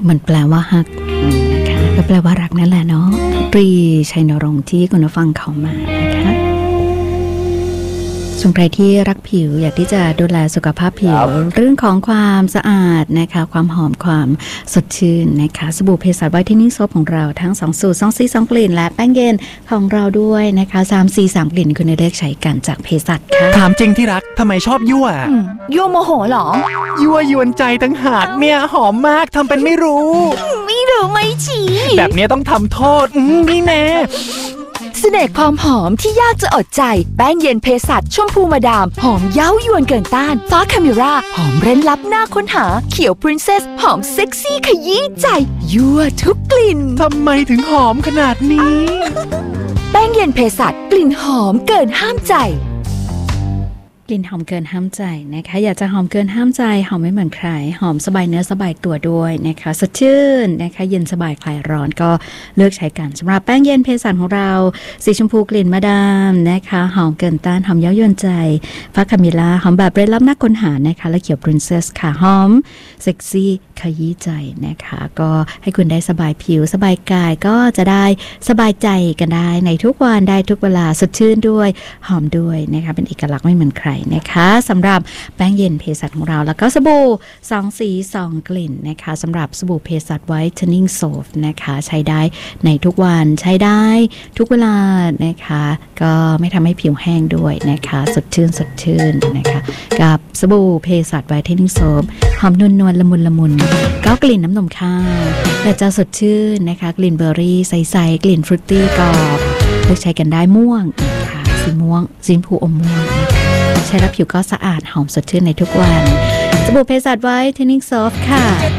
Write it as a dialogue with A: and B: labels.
A: มันแปลว่าฮักนะคะก็แปลว่ารักนั่นแหละเนาะตรีชัยนรงค์ที่คุณผู้ฟังเขามานะคะส่วนใครที่รักผิวอยากที่จะดูแลสุขภาพผิวเรื่องของความสะอาดนะคะความหอมความสดชื่นนะคะสบู่เภสัชไวท์เทนนิ่งโซฟของเราทั้ง2สูตร2สี2กลิ่นและแป้งเย็นของเราด้วยนะคะ3สี3กลิ่นคุณเลือกใช้กันจากเภสัชค่ะ
B: ถามจริงที่รักทำไมชอบยั่ว
C: ยั่วโมโหหรอ
B: ยั่วยวนใจตั้งหากเนี่ยหอมมากทำเป็นไม่รู้
C: ไม่ฉี่
B: แบบนี้ต้องทำโทษนี่แน่
C: เสน่ห์ความหอมที่ยากจะอดใจแป้งเย็นเภสัชชมพูมาดามหอมเย้ายวนเกินต้านฟ้าคาเมราหอมเร้นลับหน้าค้นหาเขียวพรินเซสหอมเซ็กซี่ขยี้ใจยั่วทุกกลิ่น
B: ทำไมถึงหอมขนาดนี้
C: แป้งเย็นเภสัชกลิ่นหอมเกินห้ามใจ
A: กลิ่นหอมเกินห้ามใจนะคะอยากจะหอมเกินห้ามใจหอมไม่เหมือนใครหอมสบายเนื้อสบายตัวด้วยนะคะสดชื่นนะคะเย็นสบายคลายร้อนก็เลือกใช้กันสำหรับแป้งเย็นเภสัชของเราสีชมพูกลิ่นมาดามนะคะหอมเกินต้านหอมเย้ายวนใจฟ้าคามิล่าหอมแบบเร้นลับน่าค้นหานะคะและเขียวพรินเซสค่ะหอมเซ็กซี่ขยี้ใจนะคะก็ให้คุณได้สบายผิวสบายกายก็จะได้สบายใจกันได้ในทุกวันได้ทุกเวลาสดชื่นด้วยหอมด้วยนะคะเป็นเอกลักษณ์ไม่เหมือนใครนะคะสำหรับแป้งเย็นเภสัชของเราแล้วก็สบู่2สี2กลิ่นนะคะสำหรับสบู่เภสัชไวท์เทนนิ่งโซฟนะคะใช้ได้ในทุกวันใช้ได้ทุกเวลานะคะก็ไม่ทำให้ผิวแห้งด้วยนะคะสดชื่นนะคะกับสบู่เภสัชไวท์เทนนิ่งโซฟหอมนวลละมุนก็กลิ่นน้ำนมข้าวแต่จะสดชื่นนะคะกลิ่นเบอร์รี่ใสๆกลิ่นฟรุตตี้ก็เลือกใช้กันได้ม่วงนะคะสีม่วงสีชมพูอมม่วงใช้แล้วผิวก็สะอาดหอมสดชื่นในทุกวันสบู่เภสัชไวท์เทนนิ่งโซฟค่ะ